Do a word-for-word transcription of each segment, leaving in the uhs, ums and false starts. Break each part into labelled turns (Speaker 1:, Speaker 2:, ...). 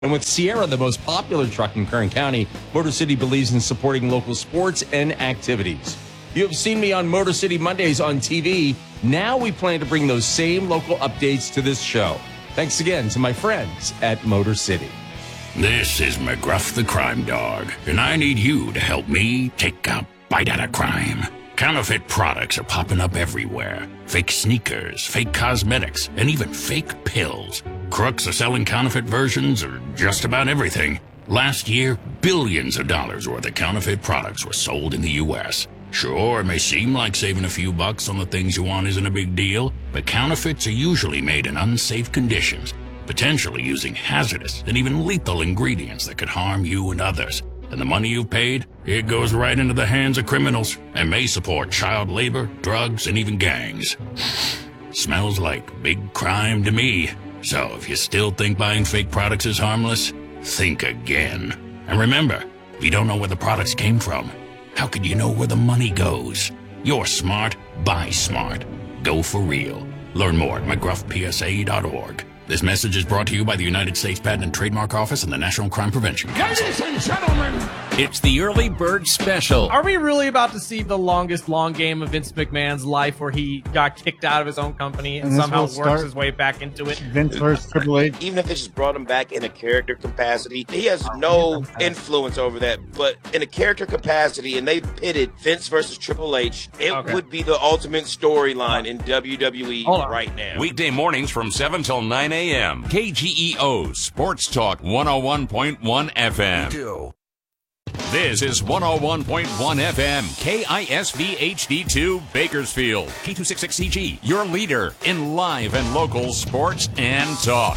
Speaker 1: And with Sierra, the most popular truck in Kern County, Motor City believes in supporting local sports and activities. You have seen me on Motor City Mondays on T V. Now we plan to bring those same local updates to this show. Thanks again to my friends at Motor City.
Speaker 2: This is McGruff the Crime Dog, and I need you to help me take a bite out of crime. Counterfeit products are popping up everywhere. Fake sneakers, fake cosmetics, and even fake pills. Crooks are selling counterfeit versions of just about everything. Last year, billions of dollars worth of counterfeit products were sold in the U S Sure, it may seem like saving a few bucks on the things you want isn't a big deal, but counterfeits are usually made in unsafe conditions, potentially using hazardous and even lethal ingredients that could harm you and others. And the money you've paid, it goes right into the hands of criminals and may support child labor, drugs, and even gangs. Smells like big crime to me. So if you still think buying fake products is harmless, think again. And remember, if you don't know where the products came from, how could you know where the money goes? You're smart, buy smart. Go for real. Learn more at mcgruff p s a dot org. This message is brought to you by the United States Patent and Trademark Office and the National Crime Prevention Council.
Speaker 3: Ladies and gentlemen,
Speaker 4: it's the Early Bird Special.
Speaker 5: Are we really about to see the longest long game of Vince McMahon's life where he got kicked out of his own company and, and somehow works his way back into it?
Speaker 6: Vince versus Triple H.
Speaker 7: Even if they just brought him back in a character capacity, he has no influence over that. But in a character capacity, and they pitted Vince versus Triple H, it okay. would be the ultimate storyline in W W E right now.
Speaker 8: Weekday mornings from seven till nine a.m. K G E O Sports Talk one oh one point one F M. This is one oh one point one F M, K I S V H D two, Bakersfield, K two sixty-six C G, your leader in live and local sports and talk.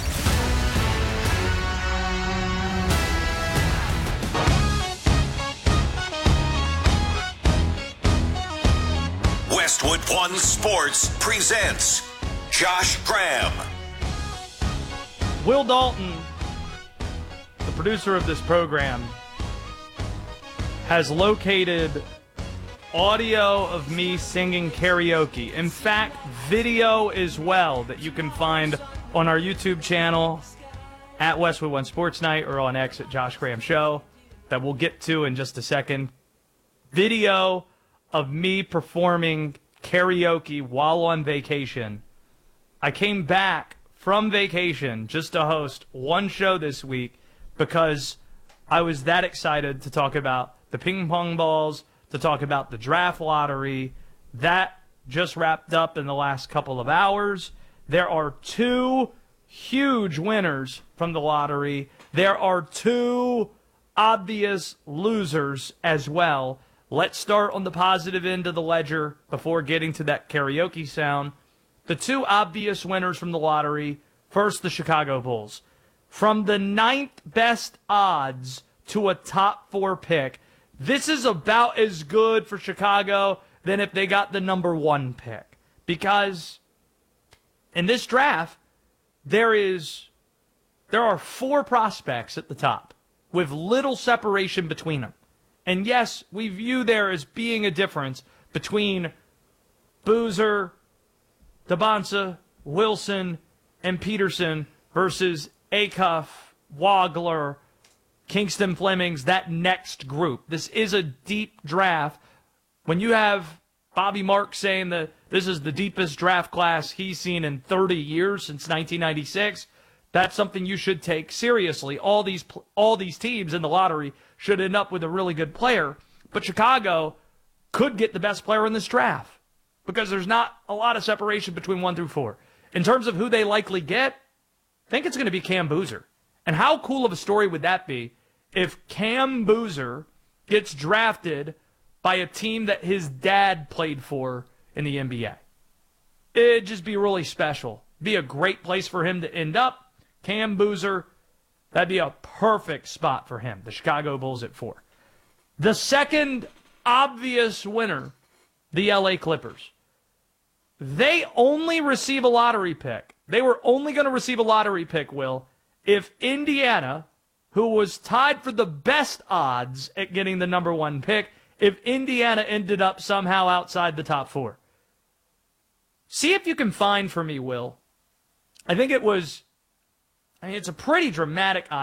Speaker 9: Westwood One Sports presents Josh Graham.
Speaker 5: Will Dalton, the producer of this program, has located audio of me singing karaoke. In fact, video as well that you can find on our YouTube channel at Westwood One Sports Night or on X at Josh Graham Show that we'll get to in just a second. Video of me performing karaoke while on vacation. I came back from vacation just to host one show this week because I was that excited to talk about the ping pong balls, to talk about the draft lottery. That just wrapped up in the last couple of hours. There are two huge winners from the lottery. There are two obvious losers as well. Let's start on the positive end of the ledger before getting to that karaoke sound. The two obvious winners from the lottery, first the Chicago Bulls. From the ninth best odds to a top four pick, this is about as good for Chicago than if they got the number one pick. Because in this draft, there is there are four prospects at the top with little separation between them. And yes, we view there as being a difference between Boozer, Dabansa, Wilson, and Peterson versus Acuff, Wagler, Kingston Flemings, that next group. This is a deep draft. When you have Bobby Marks saying that this is the deepest draft class he's seen in thirty years since nineteen ninety-six, that's something you should take seriously. All these all these teams in the lottery should end up with a really good player. But Chicago could get the best player in this draft because there's not a lot of separation between one through four. In terms of who they likely get, I think it's going to be Cam Boozer. And how cool of a story would that be if Cam Boozer gets drafted by a team that his dad played for in the N B A? It'd just be really special. Be a great place for him to end up. Cam Boozer, that'd be a perfect spot for him. The Chicago Bulls at four. The second obvious winner, the L A Clippers. They only receive a lottery pick. They were only going to receive a lottery pick, Will, if Indiana, who was tied for the best odds at getting the number one pick, if Indiana ended up somehow outside the top four. See if you can find for me, Will. I think it was, I mean, it's a pretty dramatic